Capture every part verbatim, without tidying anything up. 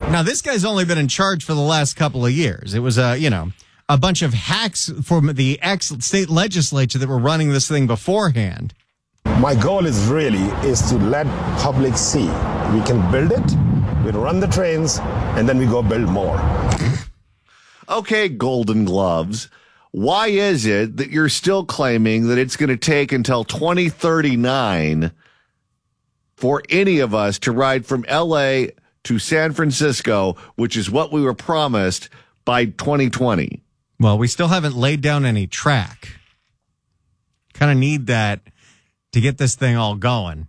Now, this guy's only been in charge for the last couple of years. It was, a, you know, a bunch of hacks from the ex-state legislature that were running this thing beforehand. My goal is really is to let public see. We can build it, we run the trains, and then we go build more. Okay, Golden Gloves. Why is it that you're still claiming that it's going to take until twenty thirty-nine for any of us to ride from L A to San Francisco, which is what we were promised by twenty twenty? Well, we still haven't laid down any track. Kind of need that to get this thing all going.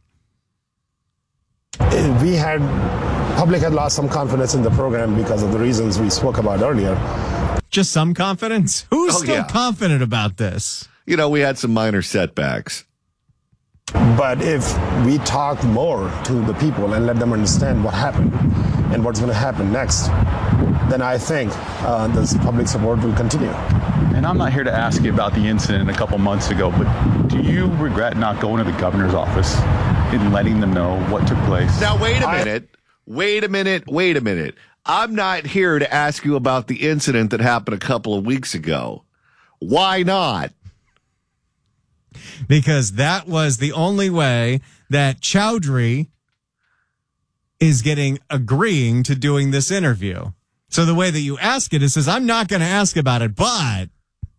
We had, public had lost some confidence in the program because of the reasons we spoke about earlier. Just some confidence? Who's Oh, still yeah. confident about this? You know, we had some minor setbacks. But if we talk more to the people and let them understand what happened and what's going to happen next, then I think uh, this public support will continue. And I'm not here to ask you about the incident a couple months ago, but do you regret not going to the governor's office and letting them know what took place? Now, wait a I- minute. Wait a minute. Wait a minute. I'm not here to ask you about the incident that happened a couple of weeks ago. Why not? Because that was the only way that Chowdhury is getting agreeing to doing this interview. So the way that you ask it, it says, I'm not going to ask about it, but.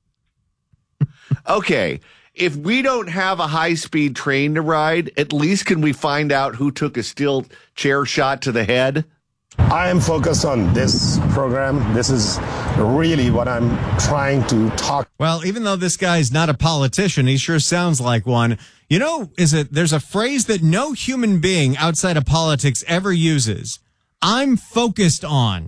Okay, if we don't have a high-speed train to ride, at least can we find out who took a steel chair shot to the head? I am focused on this program. This is really what I'm trying to talk. Well, even though this guy's not a politician, he sure sounds like one. You know, is it? There's a phrase that no human being outside of politics ever uses. I'm focused on.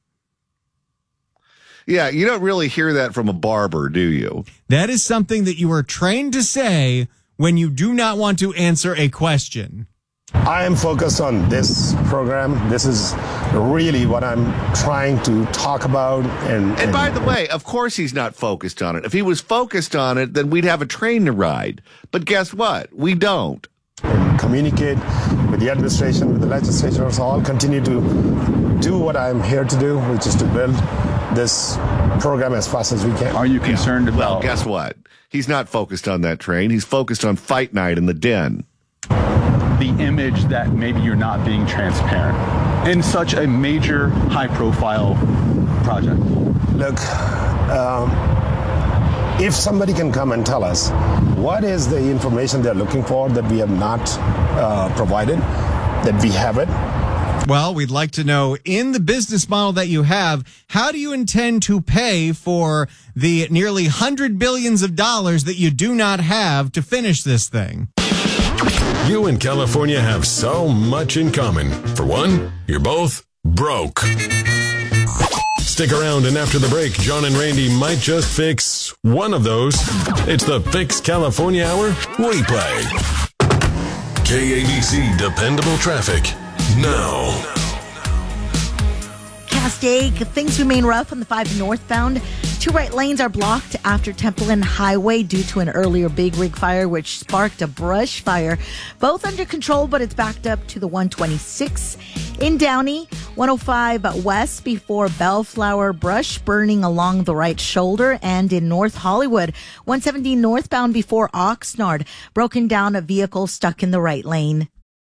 Yeah, you don't really hear that from a barber, do you? That is something that you are trained to say when you do not want to answer a question. I am focused on this program. This is really what I'm trying to talk about. And, And by the way, of course he's not focused on it. If he was focused on it, then we'd have a train to ride. But guess what? We don't. and communicate with the administration, with the legislature. So I'll continue to do what I'm here to do, which is to build this program as fast as we can. Are you concerned Yeah. Well, about... guess what? He's not focused on that train. He's focused on fight night in the den. the image that maybe you're not being transparent in such a major high-profile project? Look, um, if somebody can come and tell us what is the information they're looking for that we have not uh, provided, that we have it. Well, we'd like to know, in the business model that you have, how do you intend to pay for the nearly hundred billions of dollars that you do not have to finish this thing? You and California have so much in common. For one, you're both broke. Stick around, and after the break, John and Randy might just fix one of those. It's the Fix California Hour we play. K A B C Dependable Traffic. Now. Castaic, things remain rough on the five northbound. Two right lanes are blocked after Templeton Highway due to an earlier big rig fire, which sparked a brush fire. Both under control, but it's backed up to the one twenty-six. In Downey, one oh five west before Bellflower, brush burning along the right shoulder. And in North Hollywood, one seventeen northbound before Oxnard, broken down a vehicle stuck in the right lane.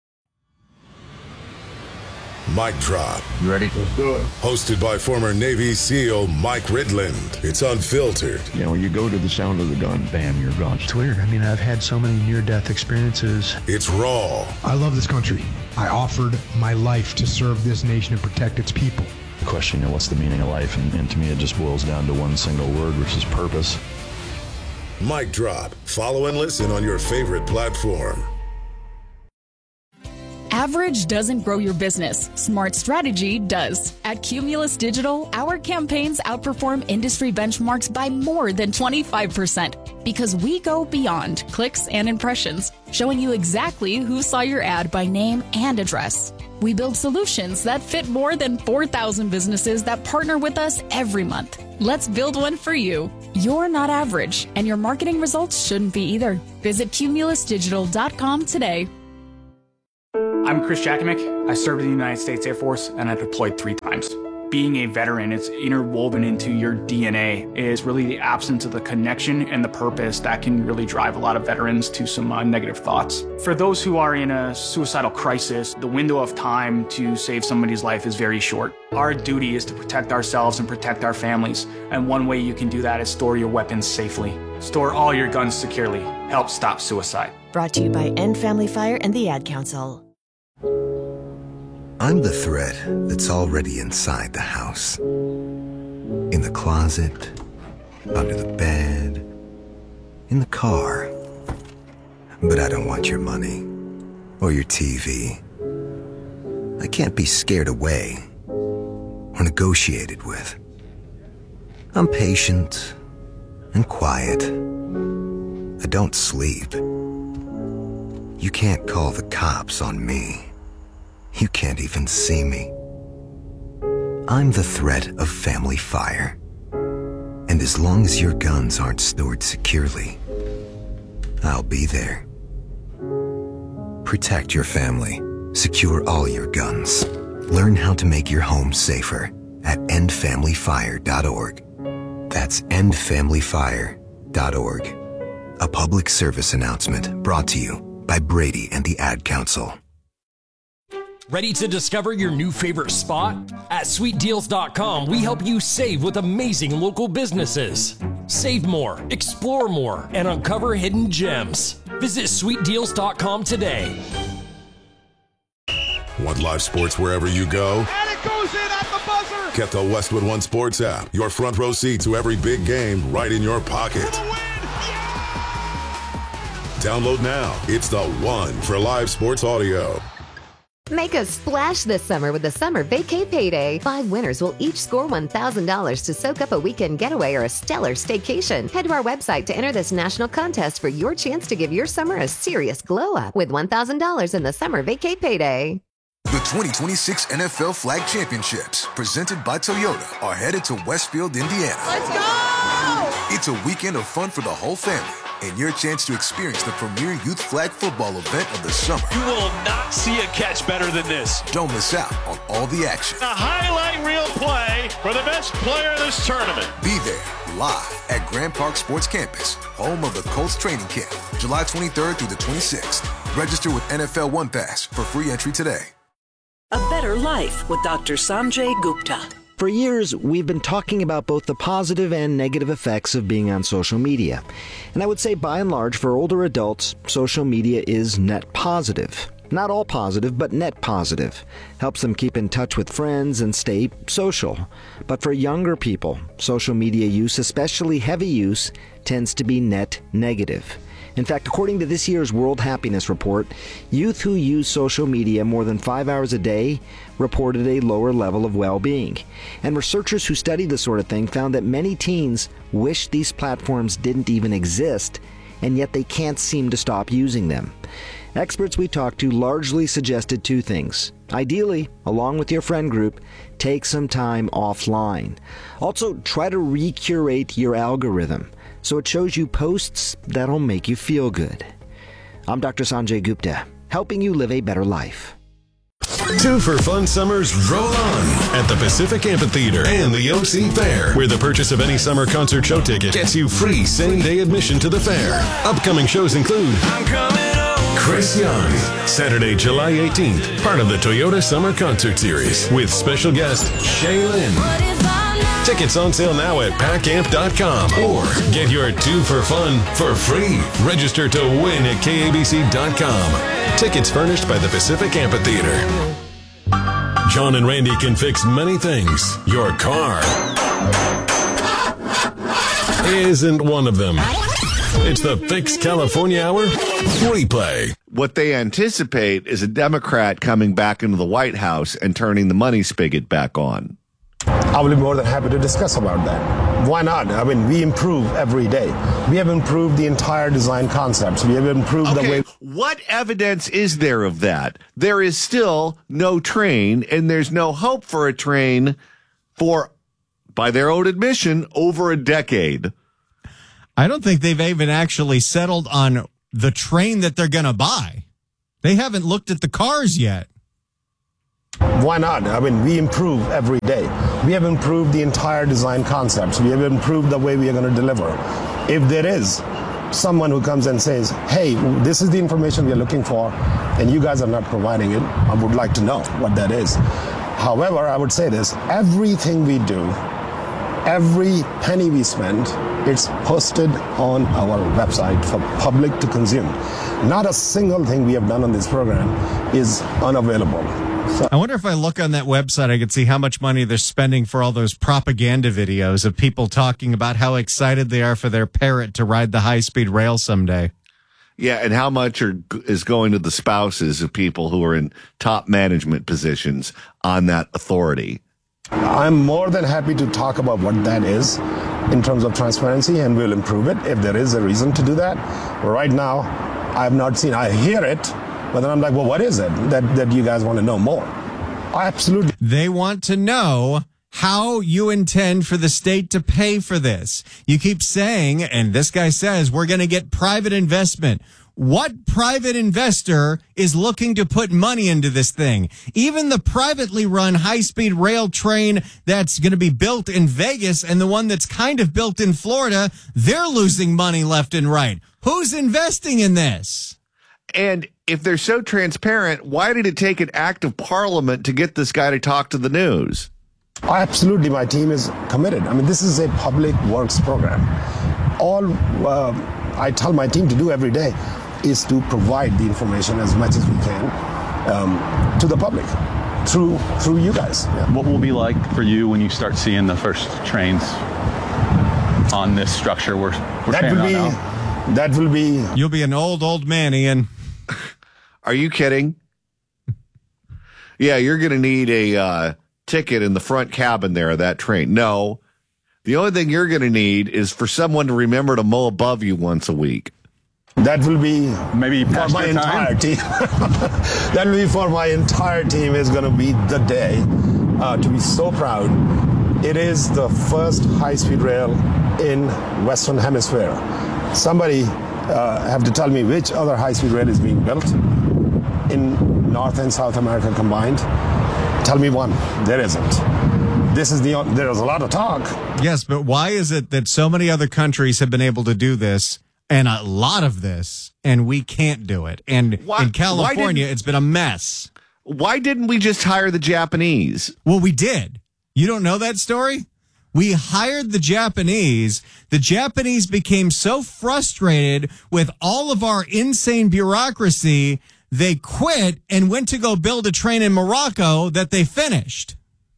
Mic Drop. You ready? Let's do it. Hosted by former Navy SEAL Mike Ridland. It's unfiltered. You know, you go to the sound of the gun, bam, you're gone. It's weird. I mean, I've had so many near-death experiences. It's raw. I love this country. I offered my life to serve this nation and protect its people. The question, you know, what's the meaning of life? And, and to me, it just boils down to one single word, which is purpose. Mic Drop. Follow and listen on your favorite platform. Average doesn't grow your business. Smart strategy does. At Cumulus Digital, our campaigns outperform industry benchmarks by more than twenty-five percent because we go beyond clicks and impressions, showing you exactly who saw your ad by name and address. We build solutions that fit more than four thousand businesses that partner with us every month. Let's build one for you. You're not average, and your marketing results shouldn't be either. Visit cumulus digital dot com today. I'm Chris Jackamick. I served in the United States Air Force and I deployed three times. Being a veteran, it's interwoven into your D N A, is really the absence of the connection and the purpose that can really drive a lot of veterans to some uh, negative thoughts. For those who are in a suicidal crisis, the window of time to save somebody's life is very short. Our duty is to protect ourselves and protect our families, and one way you can do that is store your weapons safely. Store all your guns securely. Help stop suicide. Brought to you by End Family Fire and the Ad Council. I'm the threat that's already inside the house. In the closet, under the bed, in the car. But I don't want your money or your T V. I can't be scared away or negotiated with. I'm patient and quiet. I don't sleep. You can't call the cops on me. You can't even see me. I'm the threat of family fire. And as long as your guns aren't stored securely, I'll be there. Protect your family. Secure all your guns. Learn how to make your home safer at end family fire dot org. That's end family fire dot org. A public service announcement brought to you by Brady and the Ad Council. Ready to discover your new favorite spot? At sweet deals dot com, we help you save with amazing local businesses. Save more, explore more, and uncover hidden gems. Visit sweet deals dot com today. Want live sports wherever you go? And it goes in at the buzzer! Get the Westwood One Sports app. Your front row seat to every big game right in your pocket. Yeah! Download now. It's the one for live sports audio. Make a splash this summer with the Summer Vacay Payday. Five winners will each score one thousand dollars to soak up a weekend getaway or a stellar staycation. Head to our website to enter this national contest for your chance to give your summer a serious glow up with one thousand dollars in the Summer Vacay Payday. The twenty twenty-six N F L Flag Championships, presented by Toyota, are headed to Westfield, Indiana. Let's go! It's a weekend of fun for the whole family and your chance to experience the premier youth flag football event of the summer. You will not see a catch better than this. Don't miss out on all the action. A highlight reel play for the best player in this tournament. Be there live at Grand Park Sports Campus, home of the Colts training camp, July twenty-third through the twenty-sixth. Register with N F L One Pass for free entry today. A Better Life with Doctor Sanjay Gupta. For years, we've been talking about both the positive and negative effects of being on social media. And I would say, by and large, for older adults, social media is net positive. Not all positive, but net positive. Helps them keep in touch with friends and stay social. But for younger people, social media use, especially heavy use, tends to be net negative. In fact, according to this year's World Happiness Report, youth who use social media more than five hours a day reported a lower level of well-being. And researchers who study this sort of thing found that many teens wish these platforms didn't even exist, and yet they can't seem to stop using them. Experts we talked to largely suggested two things. Ideally, along with your friend group, take some time offline. Also, try to recurate your algorithm so it shows you posts that'll make you feel good. I'm Doctor Sanjay Gupta, helping you live a better life. Two for fun summers roll on at the Pacific Amphitheater and the O C Fair, where the purchase of any summer concert show ticket gets you free same-day admission to the fair. Upcoming shows include I'm coming home. Chris Young, Saturday, July eighteenth, part of the Toyota Summer Concert Series, with special guest Shay Lynn. Tickets on sale now at pack amp dot com or get your two for fun for free. Register to win at K A B C dot com. Tickets furnished by the Pacific Amphitheater. John and Randy can fix many things. Your car isn't one of them. It's the Fix California Hour replay. What they anticipate is a Democrat coming back into the White House and turning the money spigot back on. I will be more than happy to discuss about that. Why not? I mean, we improve every day. We have improved the entire design concepts. We have improved okay. the way... What evidence is there of that? There is still no train, and there's no hope for a train for, by their own admission, over a decade. I don't think they've even actually settled on the train that they're going to buy. They haven't looked at the cars yet. Why not? I mean, we improve every day. We have improved the entire design concepts. We have improved the way we are going to deliver. If there is someone who comes and says, hey, this is the information we are looking for, and you guys are not providing it, I would like to know what that is. However, I would say this, everything we do, every penny we spend, it's posted on our website for public to consume. Not a single thing we have done on this program is unavailable. So, I wonder if I look on that website, I could see how much money they're spending for all those propaganda videos of people talking about how excited they are for their parrot to ride the high-speed rail someday. Yeah, and how much are, is going to the spouses of people who are in top management positions on that authority? I'm more than happy to talk about what that is in terms of transparency, and we'll improve it if there is a reason to do that. Right now, I have not seen, I hear it, but then I'm like, well, what is it that, that you guys want to know more? Absolutely. They want to know how you intend for the state to pay for this. You keep saying, and this guy says, we're going to get private investment. What private investor is looking to put money into this thing? Even the privately run high-speed rail train that's going to be built in Vegas and the one that's kind of built in Florida, they're losing money left and right. Who's investing in this? And if they're so transparent, why did it take an act of parliament to get this guy to talk to the news? Absolutely, my team is committed. I mean, this is a public works program. All uh, I tell my team to do every day is to provide the information as much as we can um, to the public through through you guys. Yeah. What will it be like for you when you start seeing the first trains on this structure we're, we're that will be on now? That will be. You'll be an old old man, Ian. Are you kidding? Yeah, you're going to need a uh, ticket in the front cabin there of that train. No, the only thing you're going to need is for someone to remember to mow above you once a week. That will be maybe for my entire team. That will be for my entire team. Is going to be the day uh, to be so proud. It is the first high-speed rail in Western Hemisphere. Somebody uh, have to tell me which other high-speed rail is being built in North and South America combined. Tell me one. There isn't. This is the. There is a lot of talk. Yes, but why is it that so many other countries have been able to do this? And a lot of this, and we can't do it. And why, in California, it's been a mess. Why didn't we just hire the Japanese? Well, we did. You don't know that story? We hired the Japanese. The Japanese became so frustrated with all of our insane bureaucracy, they quit and went to go build a train in Morocco that they finished.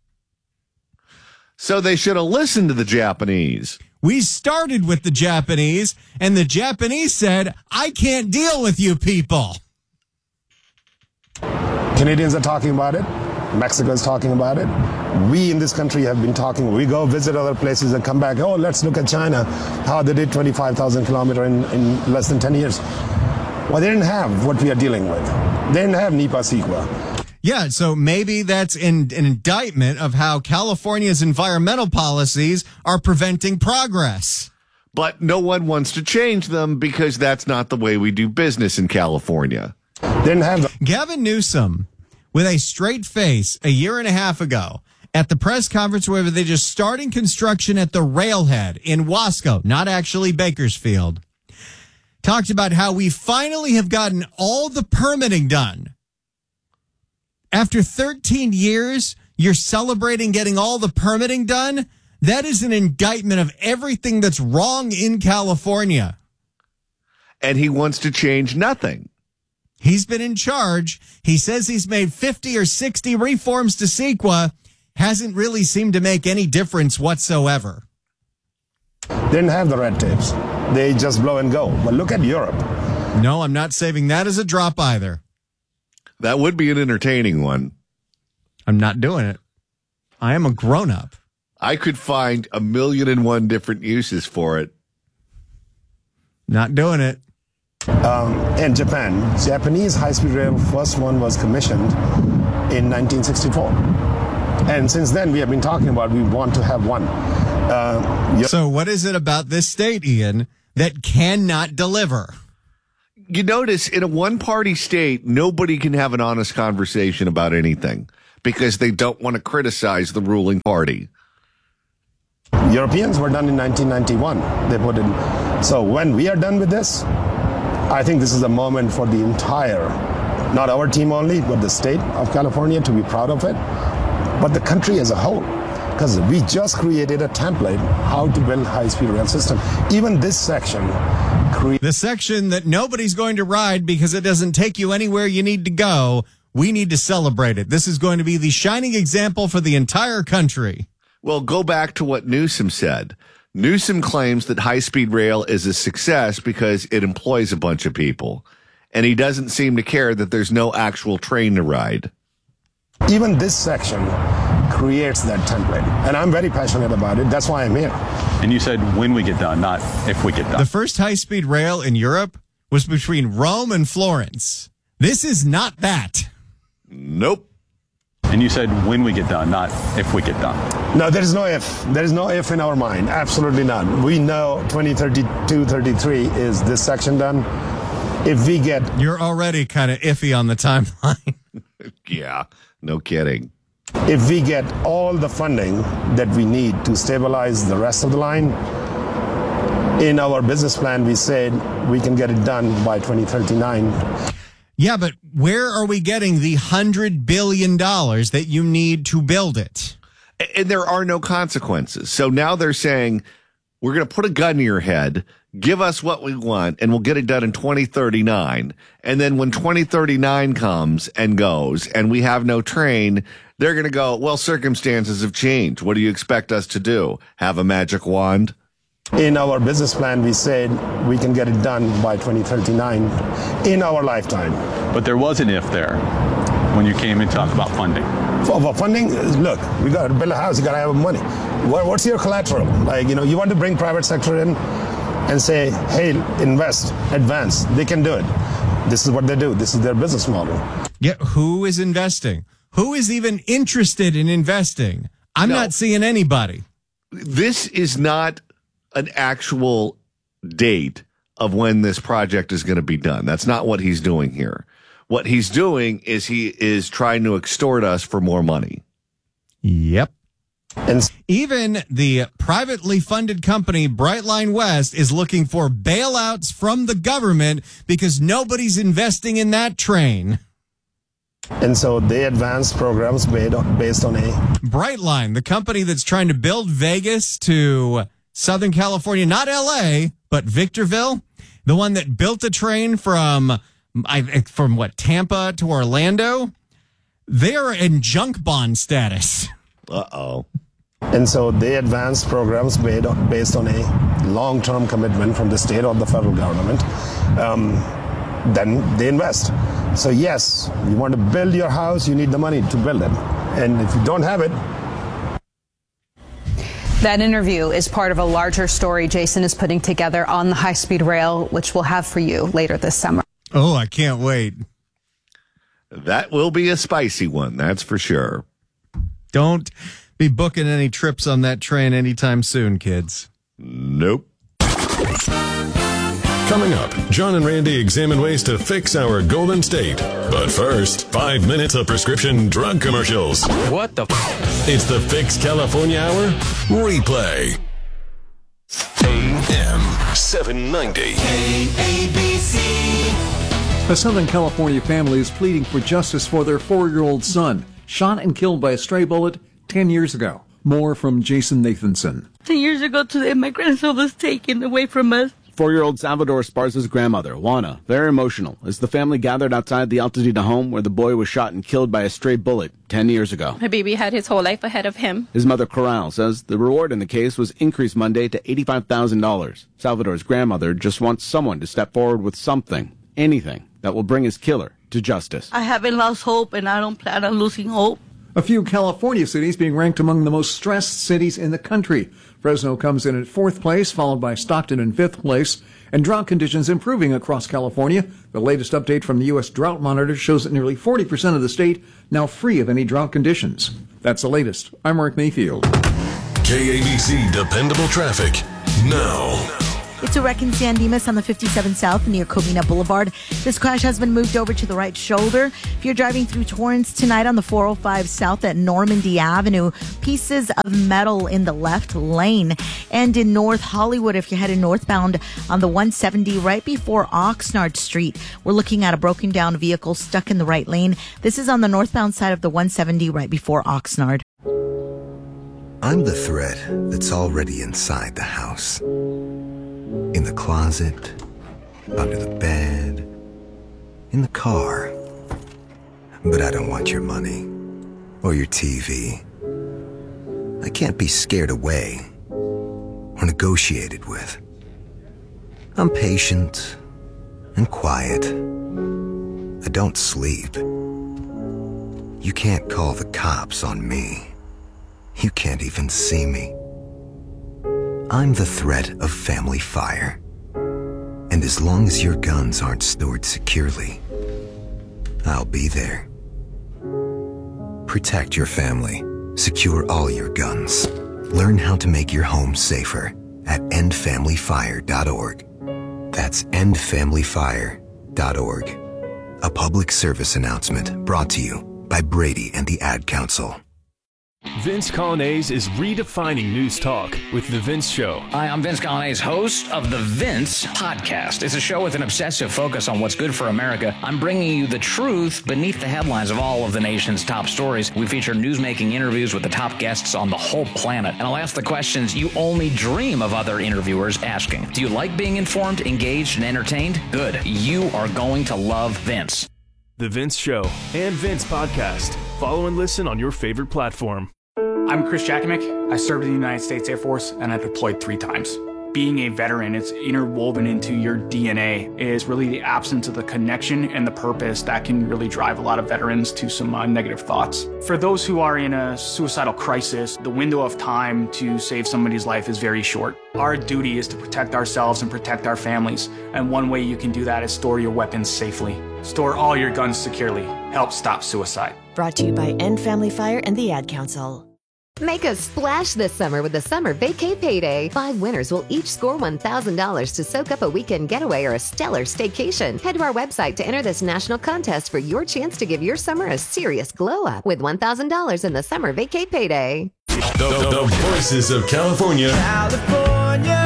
So they should have listened to the Japanese. We started with the Japanese, and the Japanese said, I can't deal with you people. Canadians are talking about it. Mexico is talking about it. We in this country have been talking. We go visit other places and come back. Oh, let's look at China, how they did twenty-five thousand kilometers in, in less than ten years. Well, they didn't have what we are dealing with. They didn't have NEPA CEQA. Yeah, so maybe that's in, an indictment of how California's environmental policies are preventing progress. But no one wants to change them because that's not the way we do business in California. Didn't have the- Gavin Newsom, with a straight face, a year and a half ago, at the press conference where they just starting construction at the railhead in Wasco, not actually Bakersfield, talked about how we finally have gotten all the permitting done. After thirteen years, you're celebrating getting all the permitting done? That is an indictment of everything that's wrong in California. And he wants to change nothing. He's been in charge. He says he's made fifty or sixty reforms to CEQA. Hasn't really seemed to make any difference whatsoever. Didn't have the red tapes. They just blow and go. But look at Europe. No, I'm not saving that as a drop either. That would be an entertaining one. I'm not doing it. I am a grown-up. I could find a million and one different uses for it. Not doing it. Um, in Japan, Japanese high-speed rail, first one was commissioned in nineteen sixty-four. And since then, we have been talking about we want to have one. Uh, so what is it about this state, Ian, that cannot deliver? You notice in a one-party state, nobody can have an honest conversation about anything because they don't want to criticize the ruling party. Europeans were done in nineteen ninety-one. They put in. So when we are done with this, I think this is a moment for the entire, not our team only, but the state of California to be proud of it, but the country as a whole. Because we just created a template how to build high-speed rail system. Even this section. Cre- the section that nobody's going to ride because it doesn't take you anywhere you need to go. We need to celebrate it. This is going to be the shining example for the entire country. Well, go back to what Newsom said. Newsom claims that high-speed rail is a success because it employs a bunch of people. And he doesn't seem to care that there's no actual train to ride. Even this section creates that template. And I'm very passionate about it. That's why I'm here. And you said when we get done, not if we get done. The first high-speed rail in Europe was between Rome and Florence. This is not that. Nope. And you said when we get done, not if we get done. No, there is no if. There is no if in our mind. Absolutely none. We know twenty thirty-two, thirty-three is this section done. If we get... You're already kind of iffy on the timeline. Yeah, no kidding. If we get all the funding that we need to stabilize the rest of the line, in our business plan, we said we can get it done by twenty thirty-nine. Yeah, but where are we getting the one hundred billion dollars that you need to build it? And there are no consequences. So now they're saying, we're going to put a gun to your head, give us what we want, and we'll get it done in twenty thirty-nine. And then when twenty thirty-nine comes and goes and we have no train, they're going to go, well, circumstances have changed. What do you expect us to do? Have a magic wand? In our business plan, we said we can get it done by twenty thirty-nine in our lifetime. But there was an if there when you came and talked about funding. For, for funding, look, we got to build a house. You got to have money. What, what's your collateral? Like, you know, you want to bring private sector in and say, hey, invest, advance. They can do it. This is what they do. This is their business model. Yeah, who is investing? Who is even interested in investing? I'm No. not seeing anybody. This is not an actual date of when this project is going to be done. That's not what he's doing here. What he's doing is he is trying to extort us for more money. Yep. And even the privately funded company Brightline West is looking for bailouts from the government because nobody's investing in that train. And so they advance programs based on, based on a... Brightline, the company that's trying to build Vegas to Southern California, not L A, but Victorville, the one that built a train from, I, from what, Tampa to Orlando, they are in junk bond status. Uh-oh. And so they advance programs based on, based on a long-term commitment from the state or the federal government. Um, then they invest. So yes, you want to build your house, you need the money to build it. And if you don't have it... That interview is part of a larger story Jason is putting together on the high-speed rail, which we'll have for you later this summer. Oh, I can't wait. That will be a spicy one, that's for sure. Don't be booking any trips on that train anytime soon, kids. Nope. Coming up, John and Randy examine ways to fix our Golden State. But first, five minutes of prescription drug commercials. What the f? It's the Fix California Hour replay. A M seven ninety. A B C. A Southern California family is pleading for justice for their four-year-old son, shot and killed by a stray bullet ten years ago. More from Jason Nathanson. Ten years ago today, my grandson was taken away from us. Four-year-old Salvador Esparza's grandmother, Juana, very emotional as the family gathered outside the Altadena home where the boy was shot and killed by a stray bullet ten years ago. My baby had his whole life ahead of him. His mother, Corral, says the reward in the case was increased Monday to eighty-five thousand dollars. Salvador's grandmother just wants someone to step forward with something, anything, that will bring his killer to justice. I haven't lost hope, and I don't plan on losing hope. A few California cities being ranked among the most stressed cities in the country. Fresno comes in at fourth place, followed by Stockton in fifth place. And drought conditions improving across California. The latest update from the U S Drought Monitor shows that nearly forty percent of the state now free of any drought conditions. That's the latest. I'm Mark Mayfield. K A B C Dependable Traffic now. It's a wreck in San Dimas on the fifty-seven South near Covina Boulevard. This crash has been moved over to the right shoulder. If you're driving through Torrance tonight on the four oh five South at Normandy Avenue, pieces of metal in the left lane. And in North Hollywood, if you're headed northbound on the one seventy right before Oxnard Street, we're looking at a broken down vehicle stuck in the right lane. This is on the northbound side of the one seventy right before Oxnard. I'm the threat that's already inside the house. In the closet, under the bed, in the car. But I don't want your money or your T V. I can't be scared away or negotiated with. I'm patient and quiet. I don't sleep. You can't call the cops on me. You can't even see me. I'm the threat of family fire. And as long as your guns aren't stored securely, I'll be there. Protect your family. Secure all your guns. Learn how to make your home safer at end family fire dot org. That's end family fire dot org. A public service announcement brought to you by Brady and the Ad Council. Vince Colonnese is redefining news talk with The Vince Show. Hi, I'm Vince Colonnese, host of The Vince Podcast. It's a show with an obsessive focus on what's good for America. I'm bringing you the truth beneath the headlines of all of the nation's top stories. We feature newsmaking interviews with the top guests on the whole planet. And I'll ask the questions you only dream of other interviewers asking. Do you like being informed, engaged, and entertained? Good. You are going to love Vince. The Vince Show and Vince Podcast. Follow and listen on your favorite platform. I'm Chris Jakimick. I served in the United States Air Force and I deployed three times. Being a veteran, it's interwoven into your D N A, is really the absence of the connection and the purpose that can really drive a lot of veterans to some uh, negative thoughts. For those who are in a suicidal crisis, the window of time to save somebody's life is very short. Our duty is to protect ourselves and protect our families, and one way you can do that is store your weapons safely. Store all your guns securely. Help stop suicide. Brought to you by End Family Fire and the Ad Council. Make a splash this summer with the Summer Vacay Payday. Five winners will each score one thousand dollars to soak up a weekend getaway or a stellar staycation. Head to our website to enter this national contest for your chance to give your summer a serious glow up with one thousand dollars in the Summer Vacay Payday. The, the, the voices of California. California.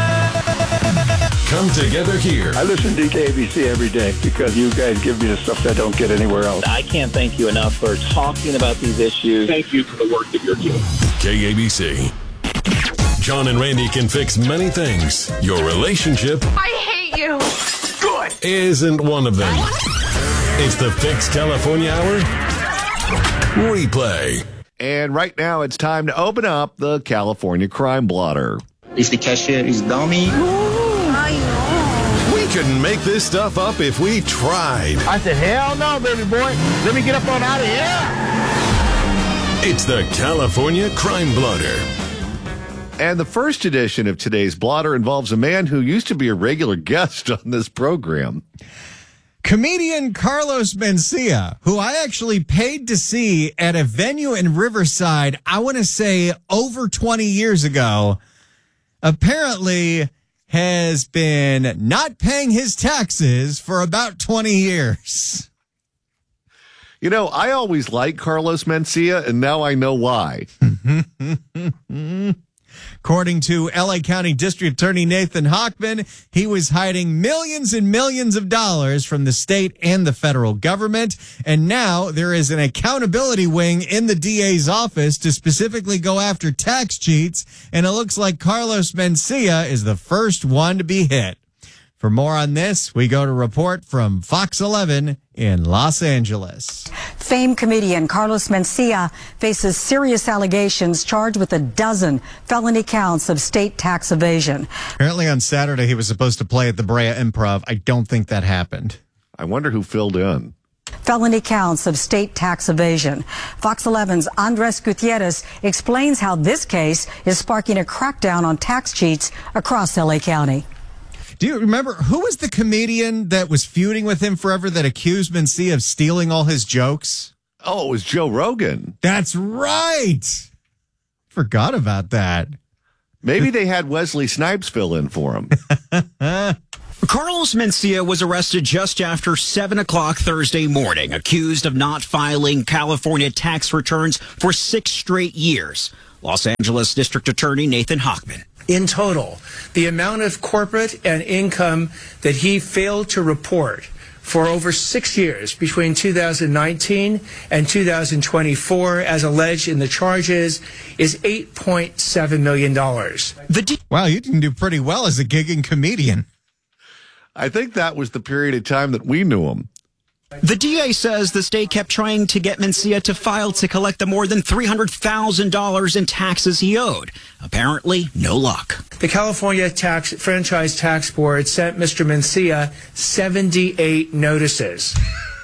Come together here. I listen to K A B C every day because you guys give me the stuff that I don't get anywhere else. I can't thank you enough for talking about these issues. Thank you for the work that you're doing. K A B C. John and Randy can fix many things. Your relationship I hate you. Good. isn't one of them. It's the Fix California Hour replay. And right now it's time to open up the California Crime Blotter. If the cashier is dummy. We couldn't make this stuff up if we tried. I said, hell no, baby boy. Let me get up on out of here. It's the California Crime Blotter. And the first edition of today's blotter involves a man who used to be a regular guest on this program. Comedian Carlos Mencia, who I actually paid to see at a venue in Riverside, I want to say over twenty years ago, apparently has been not paying his taxes for about twenty years. You know, I always liked Carlos Mencia, and now I know why. According to L A County District Attorney Nathan Hochman, he was hiding millions and millions of dollars from the state and the federal government. And now there is an accountability wing in the D A's office to specifically go after tax cheats. And it looks like Carlos Mencia is the first one to be hit. For more on this, we go to a report from Fox eleven in Los Angeles. Famed comedian Carlos Mencia faces serious allegations, charged with a dozen felony counts of state tax evasion. Apparently on Saturday, he was supposed to play at the Brea Improv. I don't think that happened. I wonder who filled in. Felony counts of state tax evasion. Fox eleven's Andres Gutierrez explains how this case is sparking a crackdown on tax cheats across L A County. Do you remember who was the comedian that was feuding with him forever that accused Mencia of stealing all his jokes? Oh, it was Joe Rogan. That's right. Forgot about that. Maybe they had Wesley Snipes fill in for him. Carlos Mencia was arrested just after seven o'clock Thursday morning, accused of not filing California tax returns for six straight years. Los Angeles District Attorney Nathan Hochman. In total, the amount of corporate and income that he failed to report for over six years between two thousand nineteen and two thousand twenty-four, as alleged in the charges, is eight point seven million dollars. Wow, you can do pretty well as a gigging comedian. I think that was the period of time that we knew him. The D A says the state kept trying to get Mencia to file to collect the more than three hundred thousand dollars in taxes he owed. Apparently, no luck. The California Tax Franchise Tax Board sent Mister Mencia seventy-eight notices.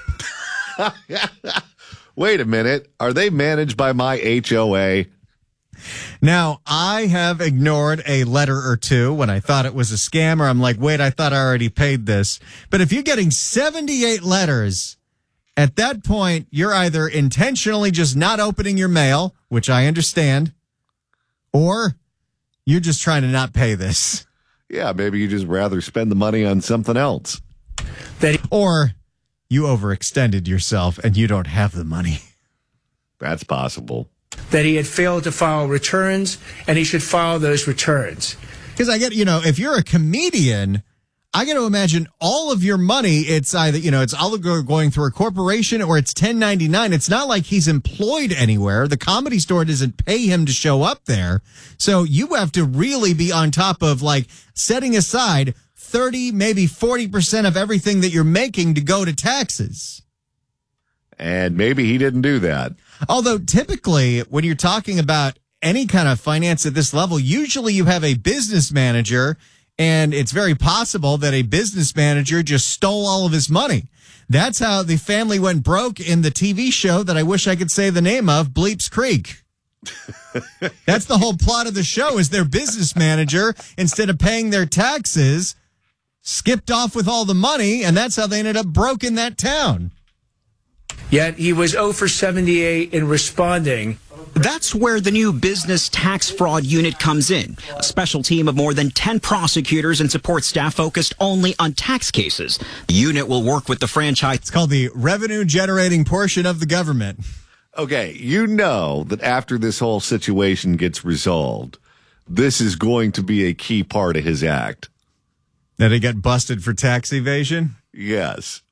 Wait a minute. Are they managed by my H O A? Now, I have ignored a letter or two when I thought it was a scam, or I'm like, wait, I thought I already paid this. But if you're getting seventy-eight letters, at that point, you're either intentionally just not opening your mail, which I understand, or you're just trying to not pay this. Yeah, maybe you just rather spend the money on something else. That, or you overextended yourself and you don't have the money. That's possible. That he had failed to file returns, and he should file those returns. Because I get, you know, if you're a comedian, I got to imagine all of your money, it's either, you know, it's all going through a corporation or it's ten ninety-nine. It's not like he's employed anywhere. The Comedy Store doesn't pay him to show up there. So you have to really be on top of, like, setting aside thirty, maybe forty percent of everything that you're making to go to taxes. And maybe he didn't do that. Although typically when you're talking about any kind of finance at this level, usually you have a business manager, and it's very possible that a business manager just stole all of his money. That's how the family went broke in the T V show that I wish I could say the name of, Bleeps Creek. That's the whole plot of the show, is their business manager, instead of paying their taxes, skipped off with all the money, and that's how they ended up broke in that town. Yet he was zero for seventy-eight in responding. That's where the new Business Tax Fraud Unit comes in, a special team of more than ten prosecutors and support staff focused only on tax cases. The unit will work with the franchise. It's called the revenue generating portion of the government. Okay, you know that after this whole situation gets resolved, this is going to be a key part of his act. That he got busted for tax evasion? Yes.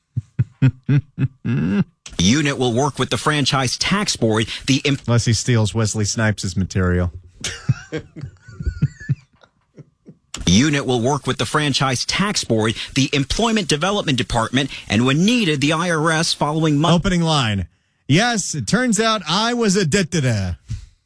The unit will work with the Franchise Tax Board. The imp- Unless he steals Wesley Snipes' material. The unit will work with the Franchise Tax Board, the Employment Development Department, and when needed, the I R S following month. Opening line. Yes, it turns out I was addicted. I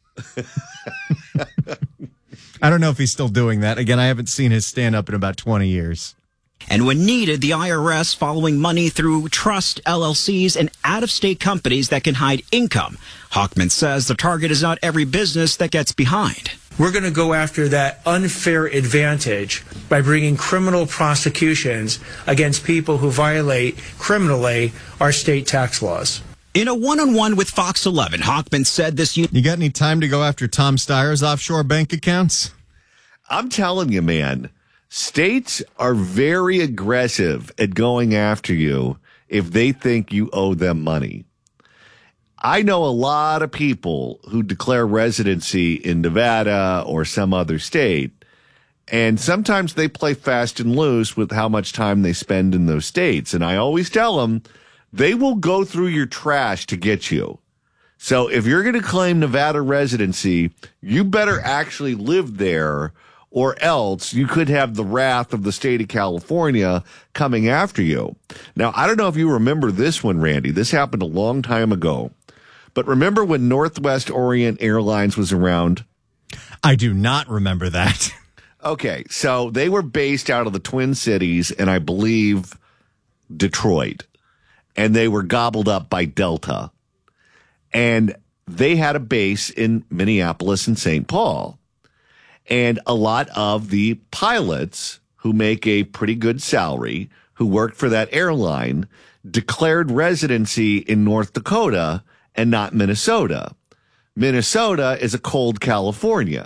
don't know if he's still doing that. Again, I haven't seen his stand-up in about twenty years. And when needed, the I R S following money through trust, L L Cs, and out-of-state companies that can hide income. Hochman says the target is not every business that gets behind. We're going to go after that unfair advantage by bringing criminal prosecutions against people who violate criminally our state tax laws. In a one-on-one with Fox eleven, Hochman said this... You got any time to go after Tom Steyer's offshore bank accounts? I'm telling you, man. States are very aggressive at going after you if they think you owe them money. I know a lot of people who declare residency in Nevada or some other state, and sometimes they play fast and loose with how much time they spend in those states. And I always tell them they will go through your trash to get you. So if you're going to claim Nevada residency, you better actually live there, or else you could have the wrath of the state of California coming after you. Now, I don't know if you remember this one, Randy. This happened a long time ago. But remember when Northwest Orient Airlines was around? I do not remember that. Okay, so they were based out of the Twin Cities and I believe Detroit. And they were gobbled up by Delta. And they had a base in Minneapolis and Saint Paul. And a lot of the pilots who make a pretty good salary, who worked for that airline, declared residency in North Dakota and not Minnesota. Minnesota is a cold California,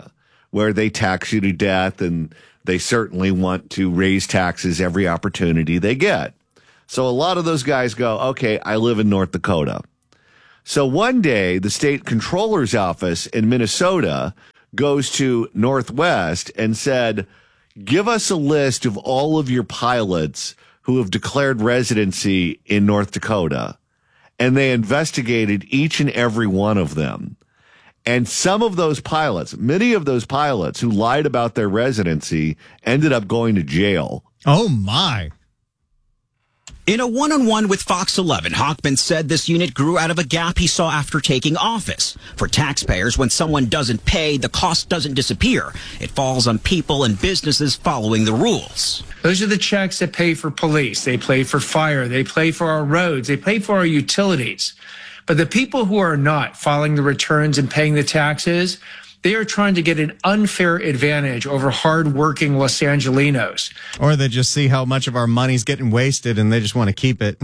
where they tax you to death, and they certainly want to raise taxes every opportunity they get. So a lot of those guys go, okay, I live in North Dakota. So one day, the state controller's office in Minnesota goes to Northwest and said, give us a list of all of your pilots who have declared residency in North Dakota. And they investigated each and every one of them. And some of those pilots, many of those pilots who lied about their residency, ended up going to jail. Oh, my. In a one-on-one with Fox eleven, Hochman said this unit grew out of a gap he saw after taking office. For taxpayers, when someone doesn't pay, the cost doesn't disappear. It falls on people and businesses following the rules. Those are the checks that pay for police. They pay for fire. They pay for our roads. They pay for our utilities. But the people who are not filing the returns and paying the taxes, they are trying to get an unfair advantage over hardworking Los Angelinos. Or they just see how much of our money's getting wasted and they just want to keep it.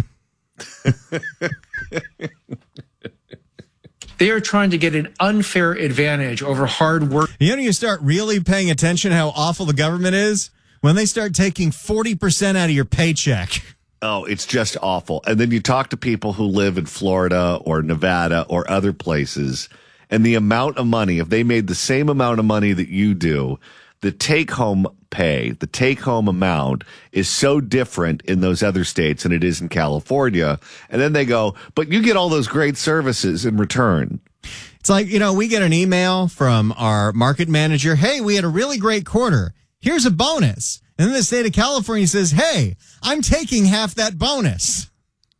They are trying to get an unfair advantage over hard work. You know, you start really paying attention how awful the government is when they start taking forty percent out of your paycheck. Oh, it's just awful. And then you talk to people who live in Florida or Nevada or other places, and the amount of money, if they made the same amount of money that you do, the take-home pay, the take-home amount is so different in those other states than it is in California. And then they go, but you get all those great services in return. It's like, you know, we get an email from our market manager. Hey, we had a really great quarter. Here's a bonus. And then the state of California says, hey, I'm taking half that bonus.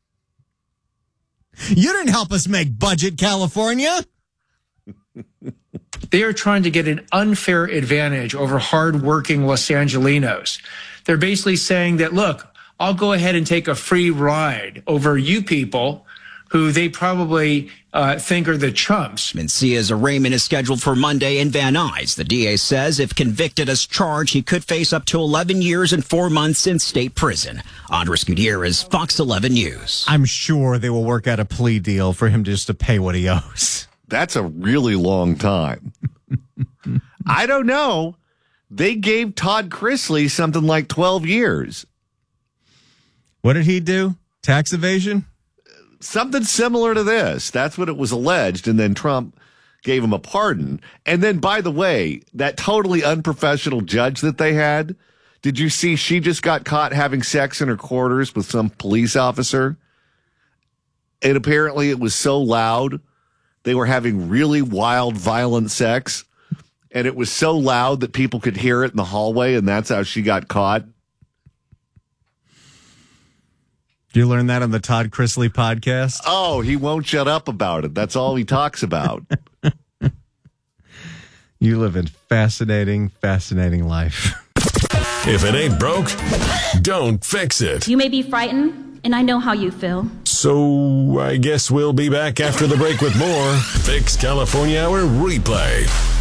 You didn't help us make budget, California. They are trying to get an unfair advantage over hardworking Los Angelinos. They're basically saying that, look, I'll go ahead and take a free ride over you people who they probably uh, think are the chumps. Mencia's arraignment is scheduled for Monday in Van Nuys. The D A says if convicted as charged, he could face up to eleven years and four months in state prison. Andres Gutierrez, Fox eleven News. I'm sure they will work out a plea deal for him just to pay what he owes. That's a really long time. I don't know. They gave Todd Chrisley something like twelve years. What did he do? Tax evasion? Something similar to this. That's what it was alleged. And then Trump gave him a pardon. And then, by the way, that totally unprofessional judge that they had, did you see she just got caught having sex in her quarters with some police officer? And apparently it was so loud. They were having really wild, violent sex. And it was so loud that people could hear it in the hallway. And that's how she got caught. You learned that on the Todd Chrisley podcast? Oh, he won't shut up about it. That's all he talks about. You live a fascinating, fascinating life. If it ain't broke, don't fix it. You may be frightened, and I know how you feel. So I guess we'll be back after the break with more Fix California Hour replay.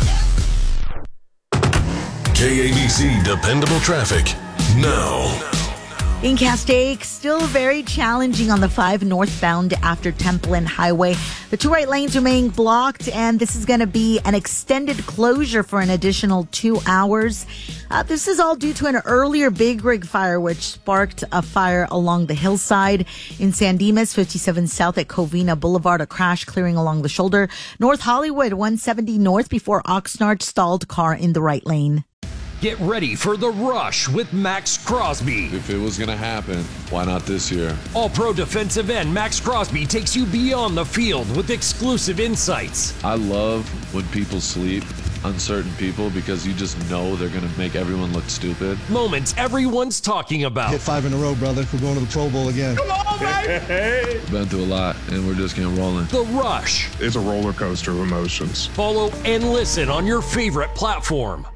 K A B C Dependable Traffic now. In Castaic, still very challenging on the five northbound after Templin Highway. The two right lanes remain blocked, and this is going to be an extended closure for an additional two hours. Uh, this is all due to an earlier Big Rig fire, which sparked a fire along the hillside. In San Dimas, fifty-seven South at Covina Boulevard, a crash clearing along the shoulder. North Hollywood, one seventy North before Oxnard, stalled car in the right lane. Get ready for The Rush with Max Crosby. If it was going to happen, why not this year? All-pro defensive end Max Crosby takes you beyond the field with exclusive insights. I love when people sleep, uncertain people, because you just know they're going to make everyone look stupid. Moments everyone's talking about. Hit five in a row, brother. We're going to the Pro Bowl again. Come on, baby! Been through a lot, and we're just getting rolling. The Rush. It's a roller coaster of emotions. Follow and listen on your favorite platform.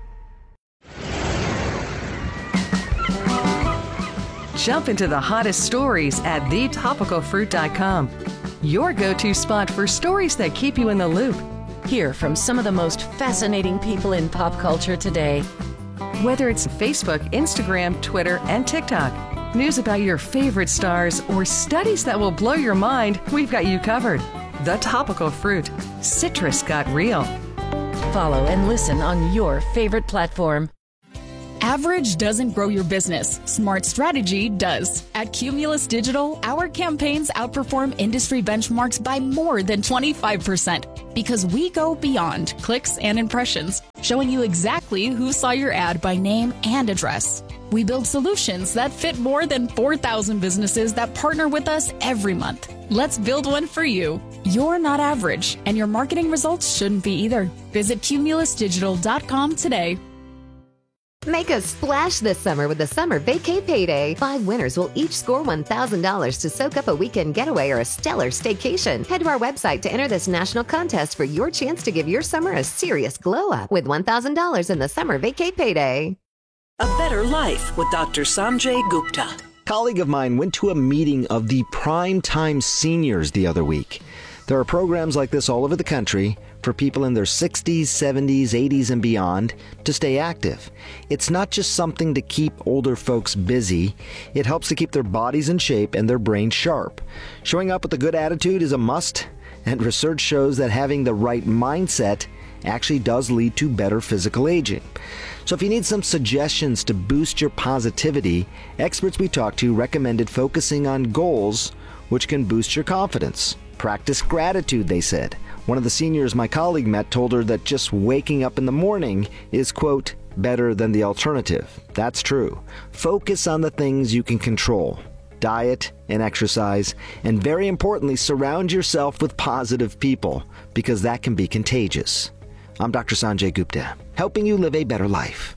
Jump into the hottest stories at the topical fruit dot com. Your go-to spot for stories that keep you in the loop. Hear from some of the most fascinating people in pop culture today. Whether it's Facebook, Instagram, Twitter, and TikTok, news about your favorite stars, or studies that will blow your mind, we've got you covered. The Topical Fruit. Citrus got real. Follow and listen on your favorite platform. Average doesn't grow your business. Smart strategy does. At Cumulus Digital, our campaigns outperform industry benchmarks by more than twenty-five percent because we go beyond clicks and impressions, showing you exactly who saw your ad by name and address. We build solutions that fit more than four thousand businesses that partner with us every month. Let's build one for you. You're not average, and your marketing results shouldn't be either. Visit cumulus digital dot com today. Make a splash this summer with the Summer Vacay Payday. Five winners will each score one thousand dollars to soak up a weekend getaway or a stellar staycation. Head to our website to enter this national contest for your chance to give your summer a serious glow up with one thousand dollars in the Summer Vacay Payday. A Better Life with Doctor Sanjay Gupta. A colleague of mine went to a meeting of the Prime Time Seniors the other week. There are programs like this all over the country for people in their sixties, seventies, eighties, and beyond to stay active. It's not just something to keep older folks busy. It helps to keep their bodies in shape and their brains sharp. Showing up with a good attitude is a must, and research shows that having the right mindset actually does lead to better physical aging. So if you need some suggestions to boost your positivity, experts we talked to recommended focusing on goals which can boost your confidence. Practice gratitude, they said. One of the seniors my colleague met told her that just waking up in the morning is, quote, better than the alternative. That's true. Focus on the things you can control. Diet and exercise, and very importantly, surround yourself with positive people, because that can be contagious. I'm Doctor Sanjay Gupta, helping you live a better life.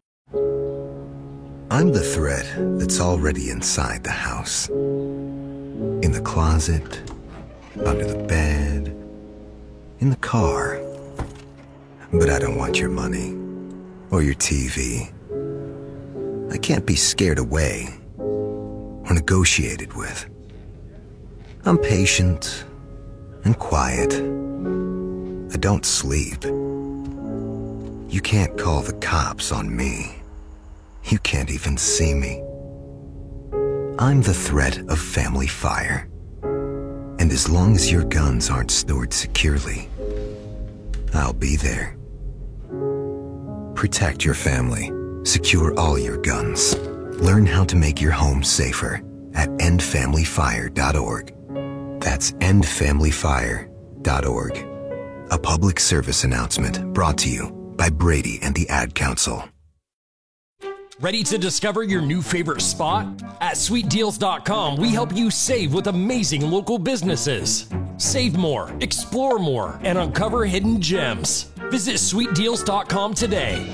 I'm the thread that's already inside the house. In the closet, under the bed, in the car. But I don't want your money or your T V. I can't be scared away or negotiated with. I'm patient and quiet. I don't sleep. You can't call the cops on me. You can't even see me. I'm the threat of family fire. And as long as your guns aren't stored securely, I'll be there. Protect your family. Secure all your guns. Learn how to make your home safer at end family fire dot org. That's end family fire dot org. A public service announcement brought to you by Brady and the Ad Council. Ready to discover your new favorite spot? At sweet deals dot com, we help you save with amazing local businesses. Save more, explore more, and uncover hidden gems. Visit sweet deals dot com today.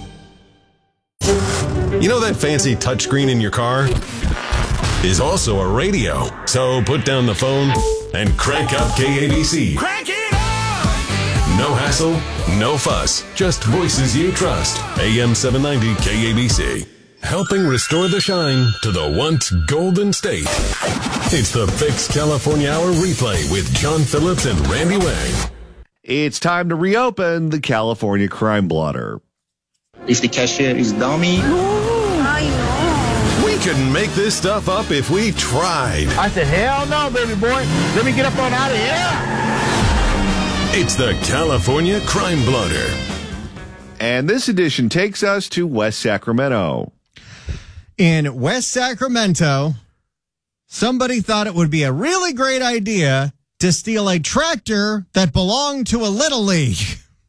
You know that fancy touchscreen in your car is also a radio. So put down the phone and crank up K A B C. Crank it up! No hassle, no fuss, just voices you trust. A M seven ninety K A B C. Helping restore the shine to the once golden state. It's the Fix California Hour replay with John Phillips and Randy Wang. It's time to reopen the California Crime Blotter. If the cashier is dummy. I know. We couldn't make this stuff up if we tried. I said, hell no, baby boy. Let me get up on out of here. It's the California Crime Blotter. And this edition takes us to West Sacramento. In West Sacramento, somebody thought it would be a really great idea to steal a tractor that belonged to a Little League.